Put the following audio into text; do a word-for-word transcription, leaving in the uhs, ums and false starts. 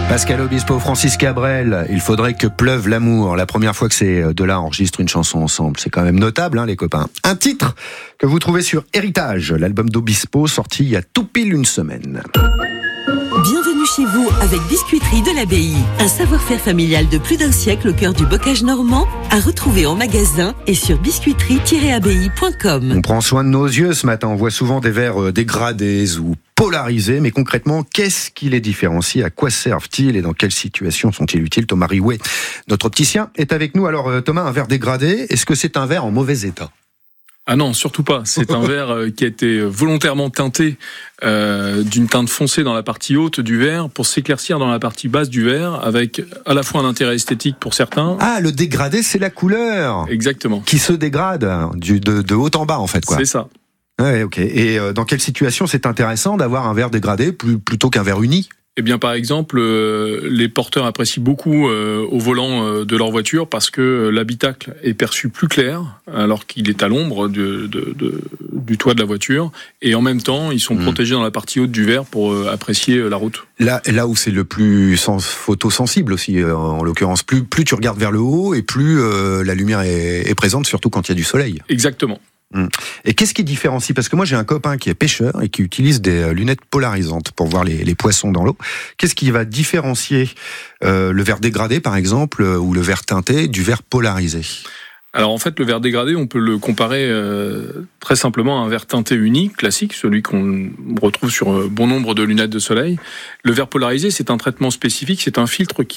Pascal Obispo, Francis Cabrel, il faudrait que pleuve l'amour. La première fois que ces deux-là enregistrent une chanson ensemble, c'est quand même notable, hein, les copains. Un titre que vous trouvez sur Héritage, l'album d'Obispo, sorti il y a tout pile une semaine. Bienvenue chez vous avec Biscuiterie de l'Abbaye. Un savoir-faire familial de plus d'un siècle au cœur du bocage normand, à retrouver en magasin et sur biscuiterie tiret abbaye point com. On prend soin de nos yeux ce matin. On voit souvent des verres dégradés ou polarisés. Mais concrètement, qu'est-ce qui les différencie? À quoi servent-ils et dans quelles situations sont-ils utiles? Thomas Riouet, notre opticien, est avec nous. Alors Thomas, un verre dégradé, est-ce que c'est un verre en mauvais état? Ah non, surtout pas. C'est un verre qui a été volontairement teinté euh, d'une teinte foncée dans la partie haute du verre pour s'éclaircir dans la partie basse du verre, avec à la fois un intérêt esthétique pour certains. Ah, le dégradé, c'est la couleur. Exactement. Qui se dégrade du, de, de haut en bas, en fait, quoi. C'est ça. Ouais, ok. Et euh, dans quelle situation c'est intéressant d'avoir un verre dégradé plus, plutôt qu'un verre uni? Eh bien, par exemple, euh, les porteurs apprécient beaucoup euh, au volant euh, de leur voiture parce que l'habitacle est perçu plus clair alors qu'il est à l'ombre de, de, de, du toit de la voiture. Et en même temps, ils sont mmh. protégés dans la partie haute du verre pour euh, apprécier euh, la route. Là, là où c'est le plus sens, photosensible aussi, euh, en l'occurrence, plus, plus tu regardes vers le haut et plus euh, la lumière est, est présente, surtout quand il y a du soleil. Exactement. Et qu'est-ce qui différencie? Parce que moi j'ai un copain qui est pêcheur et qui utilise des lunettes polarisantes pour voir les, les poissons dans l'eau. Qu'est-ce qui va différencier euh, le verre dégradé par exemple ou le verre teinté du verre polarisé? Alors en fait, le verre dégradé, on peut le comparer euh, très simplement à un verre teinté unique, classique, celui qu'on retrouve sur bon nombre de lunettes de soleil. Le verre polarisé, c'est un traitement spécifique, c'est un filtre qui